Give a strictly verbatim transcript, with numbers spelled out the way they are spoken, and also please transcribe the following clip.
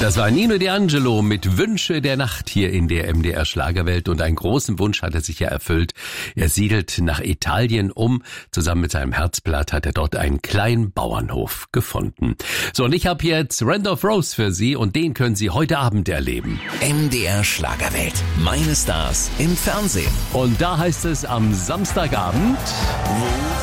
Das war Nino D'Angelo mit Wünsche der Nacht hier in der M D R Schlagerwelt, und einen großen Wunsch hat er sich ja erfüllt. Er siedelt nach Italien um. Zusammen mit seinem Herzblatt hat er dort einen kleinen Bauernhof gefunden. So, und ich habe jetzt Randolph Rose für Sie, und den können Sie heute Abend erleben. M D R Schlagerwelt. Meine Stars im Fernsehen. Und da heißt es am Samstagabend: Wo